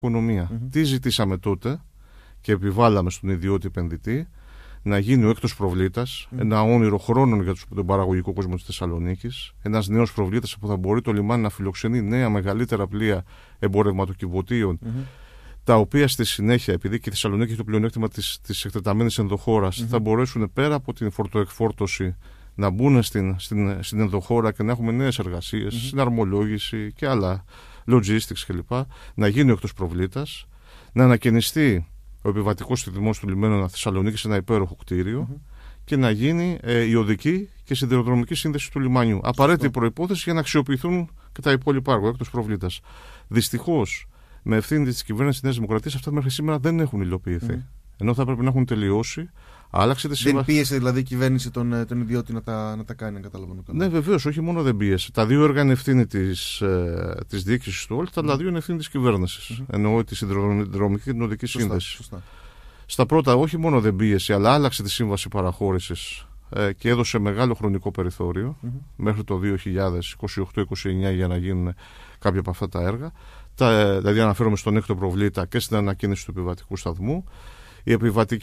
οικονομία. Τι ζητήσαμε τότε και επιβάλαμε στον ιδιώτη επενδυτή? Να γίνει ο έκτος προβλήτας, ένα όνειρο χρόνων για τον παραγωγικό κόσμο της Θεσσαλονίκης, ένας νέος προβλήτας που θα μπορεί το λιμάνι να φιλοξενεί νέα μεγαλύτερα πλοία εμπορευματοκιβωτίων, τα οποία στη συνέχεια, επειδή και η Θεσσαλονίκη έχει το πλεονέκτημα της εκτεταμένης ενδοχώρας, θα μπορέσουν πέρα από την φορτοεκφόρτωση να μπουν στην ενδοχώρα και να έχουμε νέες εργασίες, συναρμολόγηση και άλλα, logistics κλπ. Να γίνει ο έκτος προβλήτας, να ανακαινιστεί ο επιβατικός σταθμός του λιμένου Θεσσαλονίκη σε ένα υπέροχο κτίριο και να γίνει η οδική και σιδηροδρομική σύνδεση του λιμανιού. Απαραίτητη προϋπόθεση για να αξιοποιηθούν και τα υπόλοιπα έργα, έκτος προβλήτας. Δυστυχώς, με ευθύνη της κυβέρνησης της Νέας Δημοκρατίας, αυτά μέχρι σήμερα δεν έχουν υλοποιηθεί. Ενώ θα πρέπει να έχουν τελειώσει. Άλλαξε τη σύμβαση. Δεν πίεσε δηλαδή η κυβέρνηση τον ιδιώτη να τα κάνει, αν καταλαβαίνω καλά? Ναι, βεβαίως, όχι μόνο δεν πίεσε. Τα δύο έργα είναι ευθύνη της διοίκησης του ΟΛΤ, αλλά δύο είναι ευθύνη της κυβέρνησης. Εννοώ τη συνδρομική και την οδική σύνδεση. Σωστά. Στα πρώτα, όχι μόνο δεν πίεσε, αλλά άλλαξε τη σύμβαση παραχώρησης και έδωσε μεγάλο χρονικό περιθώριο μέχρι το 2028-2029 για να γίνουν κάποια από αυτά τα έργα. Δηλαδή, αναφέρομαι στον έκτο προβλήτα και στην ανακαίνιση του επιβατικού σταθμού. Η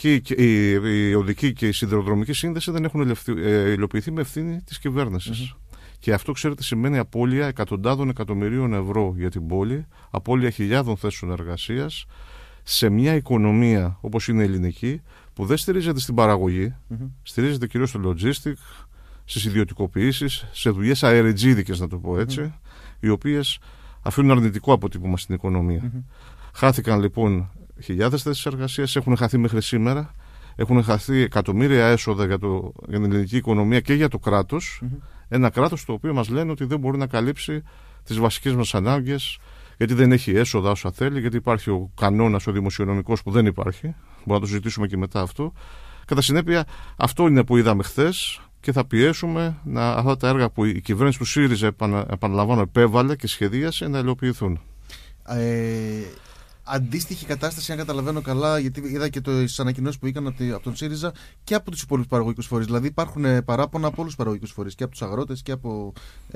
οδική και η σιδηροδρομική σύνδεση δεν έχουν υλοποιηθεί με ευθύνη της κυβέρνησης. Και αυτό, ξέρετε, σημαίνει απώλεια εκατοντάδων εκατομμυρίων ευρώ για την πόλη, απώλεια χιλιάδων θέσεων εργασίας, σε μια οικονομία όπως είναι η ελληνική, που δεν στηρίζεται στην παραγωγή, στηρίζεται κυρίως στο logistic, στις ιδιωτικοποιήσεις, σε δουλειές αεριτζίδικες, να το πω έτσι, οι οποίες αφήνουν αρνητικό αποτύπωμα στην οικονομία. Χάθηκαν λοιπόν χιλιάδες θέσεις εργασίας, έχουν χαθεί μέχρι σήμερα, έχουν χαθεί εκατομμύρια έσοδα για την ελληνική οικονομία και για το κράτος. Ένα κράτος το οποίο μας λένε ότι δεν μπορεί να καλύψει τις βασικές μας ανάγκες, γιατί δεν έχει έσοδα όσα θέλει, γιατί υπάρχει ο κανόνας ο δημοσιονομικός που δεν υπάρχει. Μπορούμε να το συζητήσουμε και μετά αυτό. Κατά συνέπεια, αυτό είναι που είδαμε χθες και θα πιέσουμε αυτά τα έργα που η κυβέρνηση του ΣΥΡΙΖΑ, επαναλαμβάνω, επέβαλε και σχεδίασε να υλοποιηθούν. Αντίστοιχη κατάσταση, αν καταλαβαίνω καλά, γιατί είδα και τις ανακοινώσεις που είχαν από τον ΣΥΡΙΖΑ και από τους υπόλοιπους παραγωγικούς φορείς. Δηλαδή, υπάρχουν παράπονα από όλους τους παραγωγικούς φορείς, και από τους αγρότες και από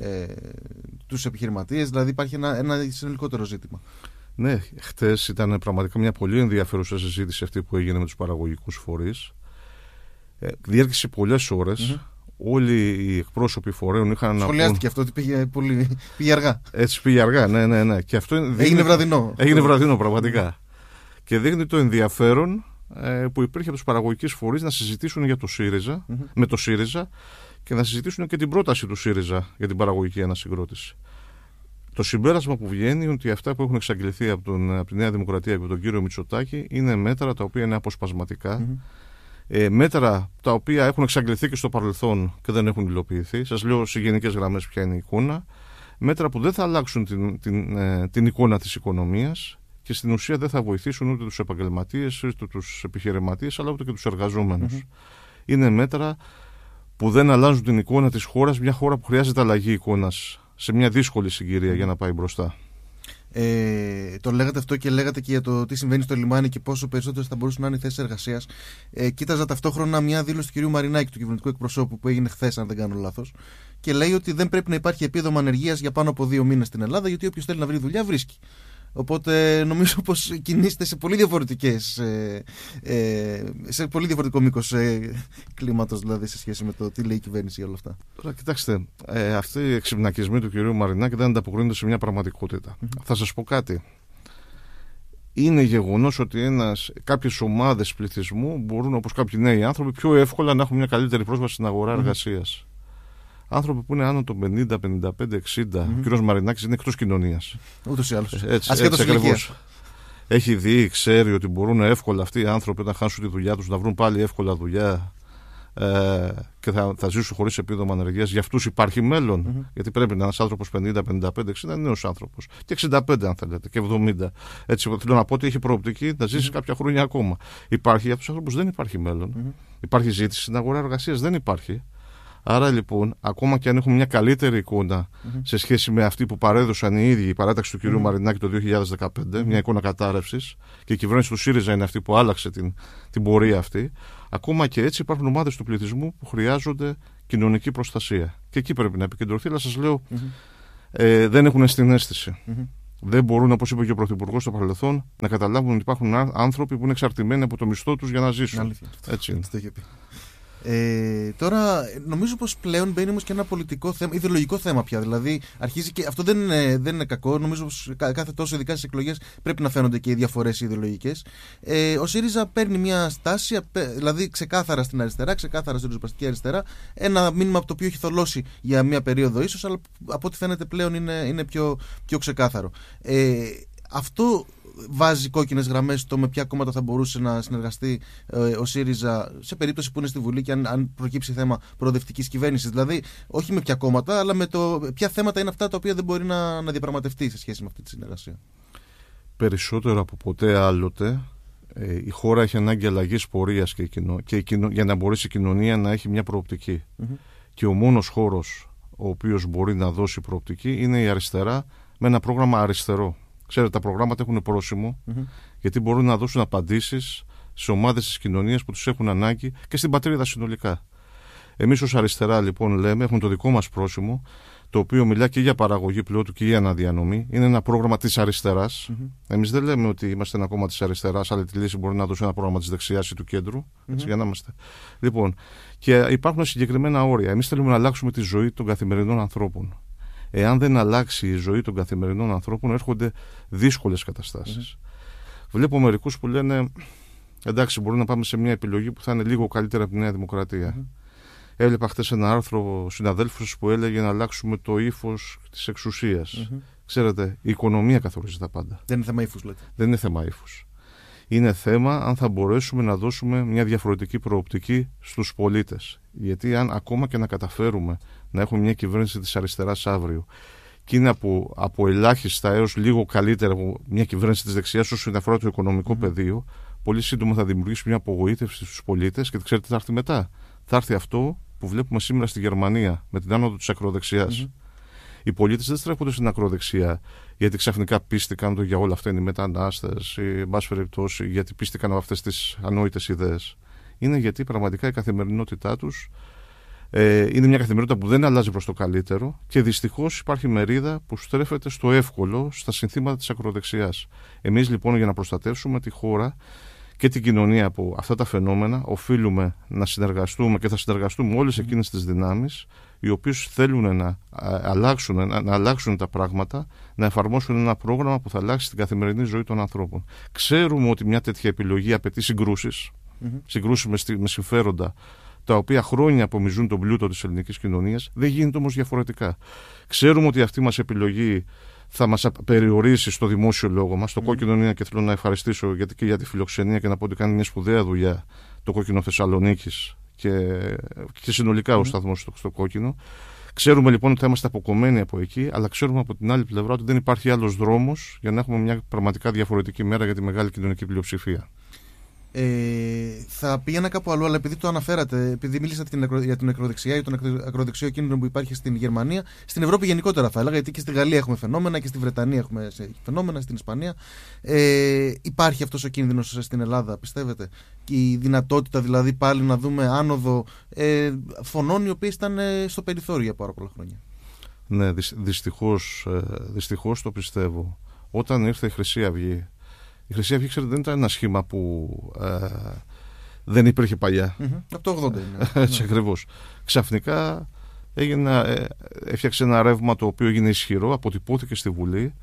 τους επιχειρηματίες. Δηλαδή, υπάρχει ένα συνολικότερο ζήτημα. Ναι, χτες ήταν πραγματικά μια πολύ ενδιαφέρουσα συζήτηση αυτή που έγινε με τους παραγωγικούς φορείς. Διέρχεσε πολλές ώρες. Όλοι οι εκπρόσωποι φορέων είχαν να σχολιάστηκε αυτό ότι πήγε αργά. Έτσι πήγε αργά, ναι. Και αυτό έγινε βραδινό. Έγινε βραδινό, πραγματικά. Και δείχνει το ενδιαφέρον που υπήρχε από τους παραγωγικούς φορείς να συζητήσουν για το ΣΥΡΙΖΑ, με το ΣΥΡΙΖΑ, και να συζητήσουν και την πρόταση του ΣΥΡΙΖΑ για την παραγωγική ανασυγκρότηση. Το συμπέρασμα που βγαίνει είναι ότι αυτά που έχουν εξαγγελθεί από τη Νέα Δημοκρατία και από τον κύριο Μητσοτάκη είναι μέτρα τα οποία είναι αποσπασματικά. Μέτρα τα οποία έχουν εξαγγελθεί και στο παρελθόν και δεν έχουν υλοποιηθεί. Σας λέω σε γενικές γραμμές ποια είναι η εικόνα. Μέτρα που δεν θα αλλάξουν την εικόνα της οικονομίας και στην ουσία δεν θα βοηθήσουν ούτε τους επαγγελματίες, ούτε τους επιχειρηματίες, αλλά ούτε και τους εργαζόμενους. Είναι μέτρα που δεν αλλάζουν την εικόνα της χώρας, μια χώρα που χρειάζεται αλλαγή εικόνας σε μια δύσκολη συγκυρία για να πάει μπροστά. Το λέγατε αυτό και λέγατε και για το τι συμβαίνει στο λιμάνι και πόσο περισσότερες θα μπορούσαν να είναι οι θέσεις εργασίας. Κοίταζα ταυτόχρονα μια δήλωση του κυρίου Μαρινάκη, του κυβερνητικού εκπροσώπου, που έγινε χθες, αν δεν κάνω λάθος, και λέει ότι δεν πρέπει να υπάρχει επίδομα ανεργίας για πάνω από 2 μήνες στην Ελλάδα, γιατί όποιος θέλει να βρει δουλειά βρίσκει. Οπότε νομίζω πως κινείστε σε πολύ σε πολύ διαφορετικό μήκος κλίματος, δηλαδή, σε σχέση με το τι λέει η κυβέρνηση για όλα αυτά. Τώρα, κοιτάξτε, αυτοί οι εξυπνακισμοί του κυρίου Μαρινάκη δεν ανταποκρίνονται σε μια πραγματικότητα. Θα σας πω κάτι. Είναι γεγονός ότι κάποιες ομάδες πληθυσμού μπορούν, όπως κάποιοι νέοι άνθρωποι, πιο εύκολα να έχουν μια καλύτερη πρόσβαση στην αγορά εργασίας. Άνθρωποι που είναι άνω των 50, 55, 60. Ο κύριος Μαρινάκης είναι εκτός κοινωνίας. Ούτως ή άλλως. Ασχέτως ηλικίας. Έχει δει, ξέρει ότι μπορούν εύκολα αυτοί οι άνθρωποι, όταν χάσουν τη δουλειά τους, να βρουν πάλι εύκολα δουλειά και θα ζήσουν χωρίς επίδομα ανεργίας. Για αυτούς υπάρχει μέλλον. Γιατί πρέπει να είναι ένας άνθρωπος 50, 55, 60, είναι νέος άνθρωπος. Και 65, αν θέλετε, και 70. Έτσι, θέλω να πω ότι έχει προοπτική να ζήσει κάποια χρόνια ακόμα. Υπάρχει για αυτούς τους ανθρώπους, δεν υπάρχει μέλλον. Υπάρχει ζήτηση στην αγορά εργασίας, δεν υπάρχει. Άρα λοιπόν, ακόμα και αν έχουμε μια καλύτερη εικόνα σε σχέση με αυτή που παρέδωσαν οι ίδιοι, η παράταξη του κ. Μαρινάκη το 2015, μια εικόνα κατάρρευσης, και η κυβέρνηση του ΣΥΡΙΖΑ είναι αυτή που άλλαξε την πορεία αυτή, ακόμα και έτσι υπάρχουν ομάδες του πληθυσμού που χρειάζονται κοινωνική προστασία. Και εκεί πρέπει να επικεντρωθεί, αλλά σας λέω, δεν έχουν στην αίσθηση. Δεν μπορούν, όπως είπε και ο Πρωθυπουργός στο παρελθόν, να καταλάβουν ότι υπάρχουν άνθρωποι που είναι εξαρτημένοι από το μισθό τους για να ζήσουν. Αλήθεια. Έτσι είναι. Τώρα νομίζω πως πλέον μπαίνει όμως και ένα πολιτικό θέμα, ιδεολογικό θέμα πια. Δηλαδή αρχίζει και αυτό δεν είναι κακό. Νομίζω πως κάθε τόσο, ειδικά στις εκλογές, πρέπει να φαίνονται και οι διαφορές ιδεολογικές. Ο ΣΥΡΙΖΑ παίρνει μια στάση, δηλαδή ξεκάθαρα στην αριστερά, ξεκάθαρα στην ριζοσπαστική αριστερά. Ένα μήνυμα από το οποίο έχει θολώσει για μια περίοδο ίσως, αλλά από ό,τι φαίνεται πλέον είναι πιο ξεκάθαρο. Αυτό βάζει κόκκινες γραμμές στο με ποια κόμματα θα μπορούσε να συνεργαστεί ο ΣΥΡΙΖΑ σε περίπτωση που είναι στη Βουλή και αν προκύψει θέμα προοδευτικής κυβέρνησης. Δηλαδή, όχι με ποια κόμματα, αλλά με ποια θέματα είναι αυτά τα οποία δεν μπορεί να διαπραγματευτεί σε σχέση με αυτή τη συνεργασία. Περισσότερο από ποτέ άλλοτε, η χώρα έχει ανάγκη αλλαγής πορείας για να μπορέσει η κοινωνία να έχει μια προοπτική. Και ο μόνος χώρος ο οποίος μπορεί να δώσει προοπτική είναι η αριστερά με ένα πρόγραμμα αριστερό. Ξέρετε, τα προγράμματα έχουν πρόσημο, γιατί μπορούν να δώσουν απαντήσεις σε ομάδες της κοινωνίας που τους έχουν ανάγκη και στην πατρίδα συνολικά. Εμείς ως αριστερά, λοιπόν, λέμε, έχουμε το δικό μας πρόσημο, το οποίο μιλά και για παραγωγή πλούτου και για αναδιανομή. Είναι ένα πρόγραμμα της αριστεράς. Εμείς δεν λέμε ότι είμαστε ένα κόμμα της αριστεράς, αλλά τη λύση μπορεί να δώσει ένα πρόγραμμα της δεξιάς ή του κέντρου. Έτσι, για να είμαστε. Λοιπόν, και υπάρχουν συγκεκριμένα όρια. Εμείς θέλουμε να αλλάξουμε τη ζωή των καθημερινών ανθρώπων. Εάν δεν αλλάξει η ζωή των καθημερινών ανθρώπων, έρχονται δύσκολες καταστάσεις. Βλέπω μερικούς που λένε, εντάξει, μπορούμε να πάμε σε μια επιλογή που θα είναι λίγο καλύτερα από τη Νέα Δημοκρατία. Έβλεπα χτες ένα άρθρο συναδέλφους που έλεγε να αλλάξουμε το ύφος της εξουσίας. Ξέρετε, η οικονομία καθορίζει τα πάντα. Δεν είναι θέμα ύφους, λέτε. Δεν είναι θέμα ύφους. Είναι θέμα αν θα μπορέσουμε να δώσουμε μια διαφορετική προοπτική στους πολίτες. Γιατί αν ακόμα και να καταφέρουμε να έχουμε μια κυβέρνηση της αριστεράς αύριο και είναι από ελάχιστα έως λίγο καλύτερα από μια κυβέρνηση της δεξιάς όσον αφορά το οικονομικό πεδίο, πολύ σύντομα θα δημιουργήσει μια απογοήτευση στους πολίτες και ξέρετε τι θα έρθει μετά. Θα έρθει αυτό που βλέπουμε σήμερα στη Γερμανία με την άνοδο της ακροδεξιάς. Οι πολίτες δεν στρέφονται στην ακροδεξιά γιατί ξαφνικά πίστηκαν ότι για όλα αυτά είναι οι μετανάστες ή, εν πάση περιπτώσει, γιατί πίστηκαν από αυτές τις ανόητες ιδέες. Είναι γιατί πραγματικά η καθημερινότητά τους είναι μια καθημερινότητα που δεν αλλάζει προς το καλύτερο και δυστυχώς υπάρχει μερίδα που στρέφεται στο εύκολο, στα συνθήματα της ακροδεξιάς. Εμείς λοιπόν, για να προστατεύσουμε τη χώρα και την κοινωνία από αυτά τα φαινόμενα, οφείλουμε να συνεργαστούμε και θα συνεργαστούμε όλες εκείνες τις δυνάμεις οι οποίες θέλουν να αλλάξουν τα πράγματα, να εφαρμόσουν ένα πρόγραμμα που θα αλλάξει την καθημερινή ζωή των ανθρώπων. Ξέρουμε ότι μια τέτοια επιλογή απαιτεί συγκρούσεις με συμφέροντα τα οποία χρόνια απομυζούν τον πλούτο της ελληνικής κοινωνίας. Δεν γίνεται όμως διαφορετικά. Ξέρουμε ότι αυτή μας επιλογή θα μας περιορίσει στο δημόσιο λόγο μας. Το Κόκκινο είναι, και θέλω να ευχαριστήσω και για τη φιλοξενία και να πω ότι κάνει μια σπουδαία δουλειά το Κόκκινο Θεσσαλονίκης και συνολικά ο σταθμός στο Κόκκινο. Ξέρουμε λοιπόν ότι θα είμαστε αποκομμένοι από εκεί, αλλά ξέρουμε από την άλλη πλευρά ότι δεν υπάρχει άλλος δρόμος για να έχουμε μια πραγματικά διαφορετική μέρα για τη μεγάλη κοινωνική πλειοψηφία. Θα πήγαινα κάπου αλλού, αλλά επειδή το αναφέρατε, επειδή μίλησατε για την ακροδεξιά ή τον ακροδεξιό κίνδυνο που υπάρχει στην Γερμανία, στην Ευρώπη γενικότερα θα έλεγα, γιατί και στη Γαλλία έχουμε φαινόμενα και στη Βρετανία έχουμε φαινόμενα, στην Ισπανία. Υπάρχει αυτός ο κίνδυνος στην Ελλάδα, πιστεύετε? Και η δυνατότητα δηλαδή πάλι να δούμε άνοδο φωνών οι οποίες ήταν στο περιθώριο για πάρα πολλά χρόνια. Ναι, δυστυχώς το πιστεύω. Όταν ήρθε η Χρυσή Αυγή, η Χρυσή Αυγή, ξέρετε, δεν ήταν ένα σχήμα που δεν υπήρχε παλιά. Από το 80 είναι. Έτσι ακριβώς. Ξαφνικά έφτιαξε ένα ρεύμα το οποίο έγινε ισχυρό, αποτυπώθηκε στη Βουλή.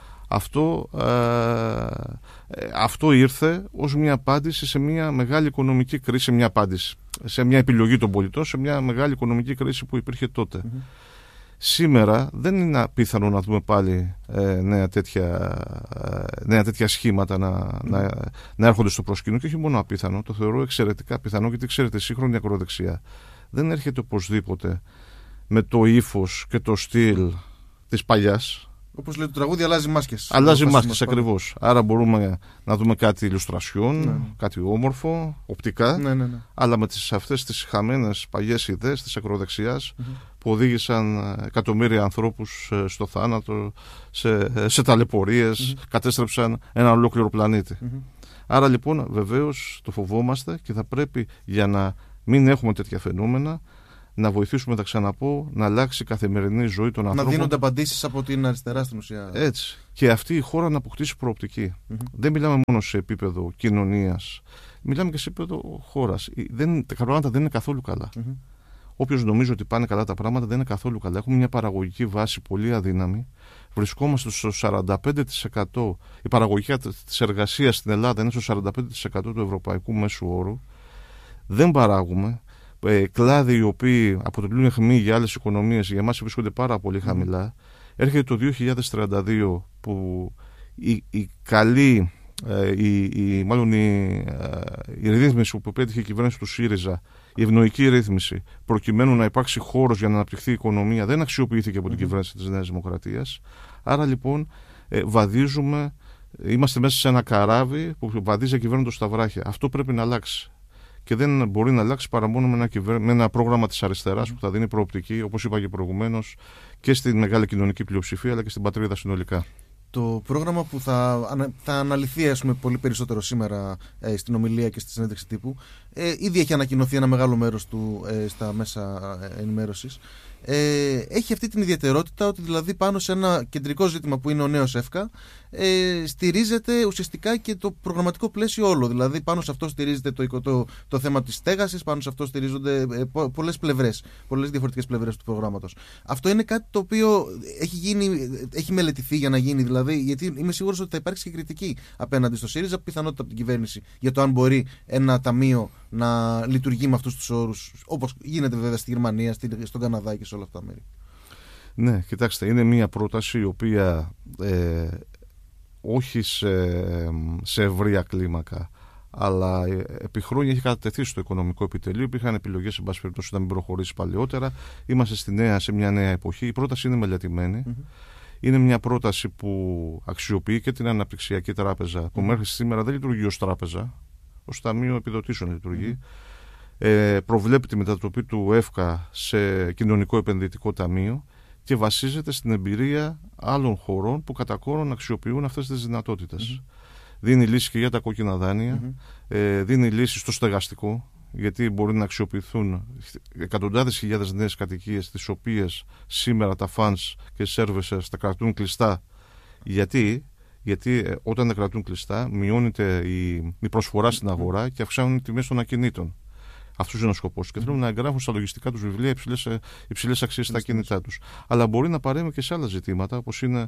Αυτό ήρθε ως μια απάντηση σε μια μεγάλη οικονομική κρίση, σε μια επιλογή των πολιτών, σε μια μεγάλη οικονομική κρίση που υπήρχε τότε. Σήμερα δεν είναι απίθανο να δούμε πάλι νέα τέτοια σχήματα να έρχονται στο προσκήνιο, και όχι μόνο απίθανο, το θεωρώ εξαιρετικά πιθανό, γιατί ξέρετε, η σύγχρονη ακροδεξιά δεν έρχεται οπωσδήποτε με το ύφος και το στυλ της παλιάς. Όπως λέει το τραγούδι, αλλάζει μάσκες. Αλλάζει μάσκες ακριβώς. Άρα μπορούμε να δούμε κάτι ηλουστρασιόν, κάτι όμορφο, οπτικά, αλλά με αυτές τις χαμένες παλιές ιδέες της ακροδεξιάς που οδήγησαν εκατομμύρια ανθρώπους στο θάνατο, σε ταλαιπωρίες, κατέστρεψαν ένα ολόκληρο πλανήτη. Άρα λοιπόν βεβαίως το φοβόμαστε και θα πρέπει, για να μην έχουμε τέτοια φαινόμενα, να βοηθήσουμε, θα ξαναπώ, να αλλάξει η καθημερινή ζωή των ανθρώπων. Να δίνονται απαντήσεις από την αριστερά στην ουσία. Έτσι. Και αυτή η χώρα να αποκτήσει προοπτική. Δεν μιλάμε μόνο σε επίπεδο κοινωνίας, μιλάμε και σε επίπεδο χώρας. Τα πράγματα δεν είναι καθόλου καλά. Όποιος νομίζει ότι πάνε καλά τα πράγματα δεν είναι καθόλου καλά. Έχουμε μια παραγωγική βάση πολύ αδύναμη. Βρισκόμαστε στο 45%. Η παραγωγική της εργασίας στην Ελλάδα είναι στο 45% του ευρωπαϊκού μέσου όρου. Δεν παράγουμε. Κλάδοι οι οποίοι αποτελούν αιχμή για άλλες οικονομίες, για εμάς βρίσκονται πάρα πολύ χαμηλά. Έρχεται το 2032 που η καλή, η ρύθμιση που πέτυχε η κυβέρνηση του ΣΥΡΙΖΑ, η ευνοϊκή ρύθμιση, προκειμένου να υπάρξει χώρος για να αναπτυχθεί η οικονομία, δεν αξιοποιήθηκε από την κυβέρνηση της Νέας Δημοκρατίας. Άρα λοιπόν βαδίζουμε, είμαστε μέσα σε ένα καράβι που βαδίζει ακυβέρνητο στα βράχια. Αυτό πρέπει να αλλάξει. Και δεν μπορεί να αλλάξει παρά μόνο με ένα πρόγραμμα της αριστεράς που θα δίνει προοπτική, όπως είπα και προηγουμένως, και στη μεγάλη κοινωνική πλειοψηφία αλλά και στην πατρίδα συνολικά. Το πρόγραμμα που θα αναλυθεί πολύ περισσότερο σήμερα στην ομιλία και στη συνέντευξη τύπου, ήδη έχει ανακοινωθεί ένα μεγάλο μέρος του στα μέσα ενημέρωσης. Έχει αυτή την ιδιαιτερότητα ότι δηλαδή πάνω σε ένα κεντρικό ζήτημα που είναι ο νέος ΕΦΚΑ στηρίζεται ουσιαστικά και το προγραμματικό πλαίσιο όλο. Δηλαδή πάνω σε αυτό στηρίζεται το θέμα της στέγασης, πάνω σε αυτό στηρίζονται πολλές διαφορετικές πλευρές του προγράμματος. Αυτό είναι κάτι το οποίο έχει μελετηθεί για να γίνει, δηλαδή, γιατί είμαι σίγουρος ότι θα υπάρξει και κριτική απέναντι στο ΣΥΡΙΖΑ, πιθανότητα από την κυβέρνηση, για το αν μπορεί ένα ταμείο να λειτουργεί με αυτούς τους όρους, όπως γίνεται βέβαια στη Γερμανία, στον Καναδά και σε όλα αυτά τα μέρη. Ναι, κοιτάξτε, είναι μια πρόταση η οποία όχι σε ευρεία κλίμακα, αλλά επί χρόνια έχει κατατεθεί στο Οικονομικό Επιτελείο. Υπήρχαν επιλογές, εν πάση περιπτώσει, να μην προχωρήσει παλαιότερα. Είμαστε σε μια νέα εποχή. Η πρόταση είναι μελετημένη. Είναι μια πρόταση που αξιοποιεί και την Αναπτυξιακή Τράπεζα, που μέχρι σήμερα δεν λειτουργεί ως τράπεζα, ως Ταμείο Επιδοτήσεων λειτουργεί. Προβλέπει τη μετατροπή του ΕΦΚΑ σε κοινωνικό επενδυτικό ταμείο και βασίζεται στην εμπειρία άλλων χωρών που κατά κόρον αξιοποιούν αυτές τις δυνατότητες. Δίνει λύση και για τα κόκκινα δάνεια, δίνει λύση στο στεγαστικό, γιατί μπορεί να αξιοποιηθούν εκατοντάδες χιλιάδες νέες κατοικίες, τις οποίες σήμερα τα funds και services τα κρατούν κλειστά. Γιατί όταν τα κρατούν κλειστά μειώνεται η προσφορά στην αγορά και αυξάνουν οι τιμές των ακινήτων. Αυτός είναι ο σκοπός. Και θέλουν να εγγράφουν στα λογιστικά τους βιβλία υψηλές αξίες στα ακίνητά τους. Αλλά μπορεί να παρέμβει και σε άλλα ζητήματα, όπως είναι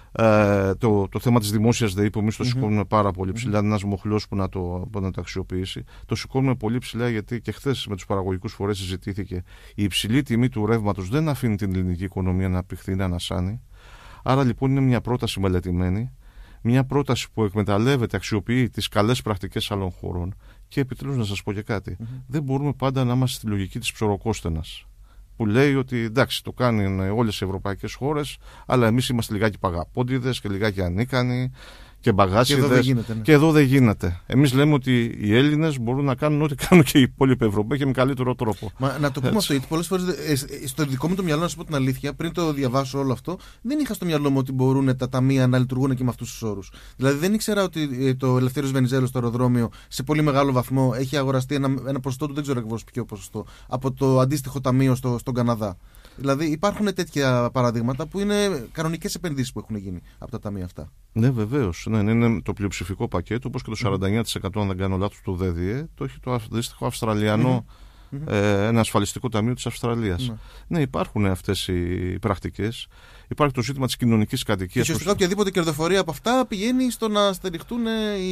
το θέμα της δημόσιας ΔΕΗ, που εμείς το σηκώνουμε πάρα πολύ ψηλά. Είναι ένας μοχλός που να το αξιοποιήσει. Το σηκώνουμε πολύ ψηλά, γιατί και χθες με τους παραγωγικούς φορείς συζητήθηκε. Η υψηλή τιμή του ρεύματος δεν αφήνει την ελληνική οικονομία να απηχθεί, να ανασάνει. Άρα λοιπόν είναι μια πρόταση μελετημένη. Μια πρόταση που εκμεταλλεύεται, αξιοποιεί τις καλές πρακτικές άλλων χωρών. Και επιτέλους να σας πω και κάτι. Δεν μπορούμε πάντα να είμαστε στη λογική της ψωροκόστενας, που λέει ότι εντάξει, το κάνουν όλες οι ευρωπαϊκές χώρες, αλλά εμείς είμαστε λιγάκι παγαπώντιδες και λιγάκι ανίκανοι και μπαγάσιδες. Και εδώ δεν γίνεται. Εμείς λέμε ότι οι Έλληνες μπορούν να κάνουν ό,τι κάνουν και οι υπόλοιποι Ευρωπαίοι και με καλύτερο τρόπο. Μα να το πούμε αυτό, γιατί πολλές φορές στο δικό μου το μυαλό, να σας πω την αλήθεια, πριν το διαβάσω όλο αυτό, δεν είχα στο μυαλό μου ότι μπορούν τα ταμεία να λειτουργούν και με αυτούς τους όρους. Δηλαδή δεν ήξερα ότι το Ελευθέριος Βενιζέλος στο αεροδρόμιο σε πολύ μεγάλο βαθμό έχει αγοραστεί ένα ποσοστό του, δεν ξέρω ακριβώς ποιο ποσοστό, από το αντίστοιχο ταμείο στον Καναδά. Δηλαδή υπάρχουν τέτοια παραδείγματα που είναι κανονικές επενδύσεις που έχουν γίνει από τα ταμεία αυτά. Ναι, βεβαίως. Ναι, είναι το πλειοψηφικό πακέτο, όπως και το 49% αν δεν κάνω λάθος του ΔΔΕ, το έχει το αντίστοιχο Αυστραλιανό, ένα ασφαλιστικό ταμείο της Αυστραλίας. Ναι, υπάρχουν αυτές οι πρακτικές. Υπάρχει το ζήτημα της κοινωνικής κατοικίας. Και ουσιαστικά οποιαδήποτε κερδοφορία από αυτά πηγαίνει στο να στηριχτούν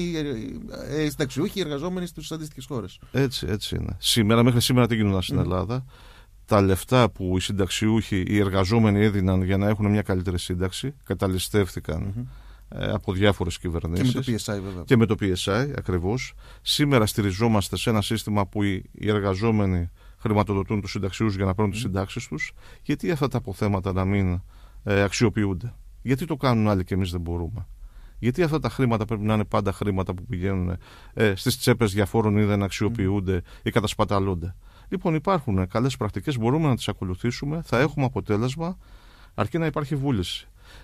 οι συνταξιούχοι, οι εργαζόμενοι στις αντίστοιχες χώρες. Έτσι είναι. Μέχρι σήμερα τι γινόταν στην Ελλάδα. Τα λεφτά που οι συνταξιούχοι, οι εργαζόμενοι έδιναν για να έχουν μια καλύτερη σύνταξη, καταλυστεύθηκαν από διάφορες κυβερνήσεις. Και με το PSI βέβαια. Και με το PSI ακριβώς. Σήμερα στηριζόμαστε σε ένα σύστημα που οι εργαζόμενοι χρηματοδοτούν τους συνταξιούχους για να παίρνουν τις συντάξεις τους. Γιατί αυτά τα αποθέματα να μην αξιοποιούνται? Γιατί το κάνουν άλλοι και εμείς δεν μπορούμε? Γιατί αυτά τα χρήματα πρέπει να είναι πάντα χρήματα που πηγαίνουν στις τσέπες διαφόρων ή δεν αξιοποιούνται ή κατασπαταλούνται? Λοιπόν, υπάρχουν καλές πρακτικές, μπορούμε να τις ακολουθήσουμε, θα έχουμε αποτέλεσμα, αρκεί να υπάρχει βούληση.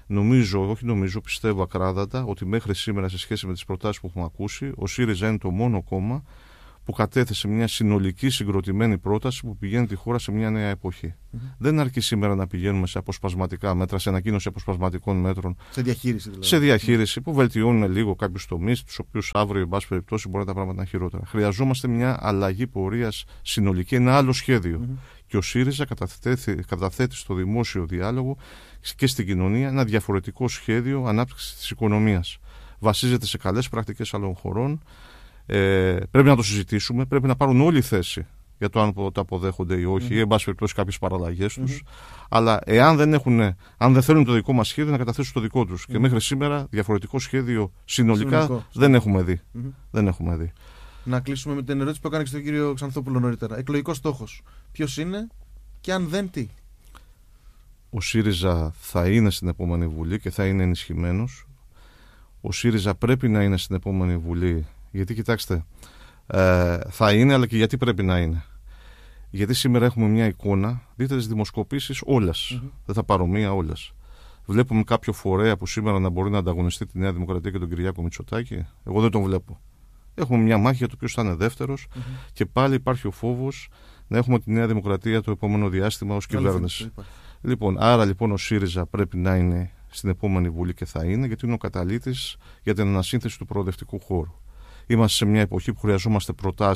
Πιστεύω ακράδαντα ότι μέχρι σήμερα, σε σχέση με τις προτάσεις που έχουμε ακούσει, ο ΣΥΡΙΖΑ είναι το μόνο κόμμα που κατέθεσε μια συνολική συγκροτημένη πρόταση που πηγαίνει τη χώρα σε μια νέα εποχή. Δεν αρκεί σήμερα να πηγαίνουμε σε αποσπασματικά μέτρα, σε ανακοίνωση αποσπασματικών μέτρων. Σε διαχείριση δηλαδή. Σε διαχείριση που βελτιώνουν λίγο κάποιους τομείς, τους οποίους αύριο, εν πάση περιπτώσει, μπορεί τα πράγματα να είναι χειρότερα. Χρειαζόμαστε μια αλλαγή πορείας συνολική, ένα άλλο σχέδιο. Και ο ΣΥΡΙΖΑ καταθέτει στο δημόσιο διάλογο και στην κοινωνία ένα διαφορετικό σχέδιο ανάπτυξης της οικονομίας. Βασίζεται σε καλές πρακτικές άλλων χωρών. Πρέπει να το συζητήσουμε, πρέπει να πάρουν όλοι θέση για το αν το αποδέχονται ή όχι, ή εν πάση περιπτώσει κάποιες παραλλαγές τους. Αλλά αν δεν θέλουν το δικό μας σχέδιο, να καταθέσουν το δικό τους. Και μέχρι σήμερα διαφορετικό σχέδιο συνολικά δεν έχουμε δει. Δεν έχουμε δει. Να κλείσουμε με την ερώτηση που έκανε και στον κύριο Ξανθόπουλο νωρίτερα. Εκλογικός στόχος. Ποιος είναι και αν δεν τι? Ο ΣΥΡΙΖΑ θα είναι στην επόμενη Βουλή και θα είναι ενισχυμένος. Ο ΣΥΡΙΖΑ πρέπει να είναι στην επόμενη Βουλή. Γιατί κοιτάξτε, θα είναι, αλλά και γιατί πρέπει να είναι. Γιατί σήμερα έχουμε μια εικόνα, δείτε τις δημοσκοπήσεις όλες. Δεν θα πάρω μία, όλες. Βλέπουμε κάποιο φορέα που σήμερα να μπορεί να ανταγωνιστεί τη Νέα Δημοκρατία και τον Κυριάκο Μητσοτάκη. Εγώ δεν τον βλέπω. Έχουμε μια μάχη για το ποιος θα είναι δεύτερος και πάλι υπάρχει ο φόβος να έχουμε τη Νέα Δημοκρατία το επόμενο διάστημα ως κυβέρνηση. Λοιπόν, άρα λοιπόν ο ΣΥΡΙΖΑ πρέπει να είναι στην επόμενη Βουλή και θα είναι, γιατί είναι ο καταλύτης για την ανασύνθεση του προοδευτικού χώρου. Είμαστε σε μια εποχή που χρειαζόμαστε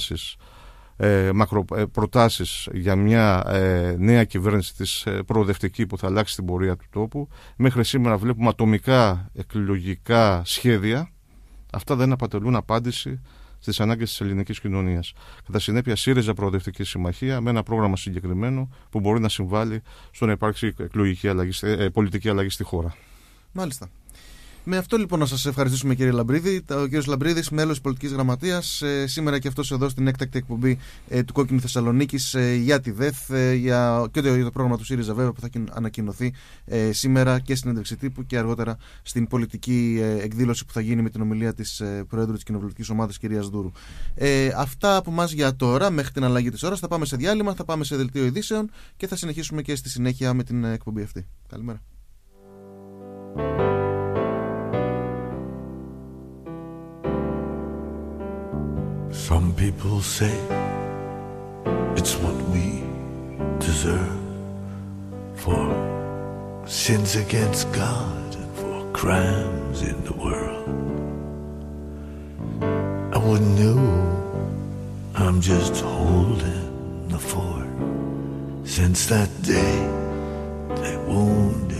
προτάσεις για μια νέα κυβέρνηση της προοδευτική που θα αλλάξει την πορεία του τόπου. Μέχρι σήμερα βλέπουμε ατομικά εκλογικά σχέδια. Αυτά δεν αποτελούν απάντηση στις ανάγκες της ελληνικής κοινωνίας. Κατά συνέπεια, ΣΥΡΙΖΑ Προοδευτική Συμμαχία με ένα πρόγραμμα συγκεκριμένο που μπορεί να συμβάλλει στο να υπάρξει πολιτική αλλαγή στη χώρα. Μάλιστα. Με αυτό λοιπόν να σας ευχαριστήσουμε, κύριε Λαμπρίδη. Ο κύριος Λαμπρίδης, μέλος της Πολιτικής Γραμματείας, σήμερα και αυτός εδώ στην έκτακτη εκπομπή του Κόκκινου Θεσσαλονίκης για τη ΔΕΘ και το πρόγραμμα του ΣΥΡΙΖΑ βέβαια που θα ανακοινωθεί σήμερα και στην έντευξη τύπου και αργότερα στην πολιτική εκδήλωση που θα γίνει με την ομιλία της Προέδρου της Κοινοβουλευτικής Ομάδας, κυρίας Δούρου. Αυτά από εμάς για τώρα, μέχρι την αλλαγή της ώρας. Θα πάμε σε διάλειμμα, θα πάμε σε δελτίο ειδήσεων και θα συνεχίσουμε και στη συνέχεια με την εκπομπή αυτή. Καλημέρα. Some people say it's what we deserve for sins against God and for crimes in the world. I wouldn't know, I'm just holding the fort. Since that day they wounded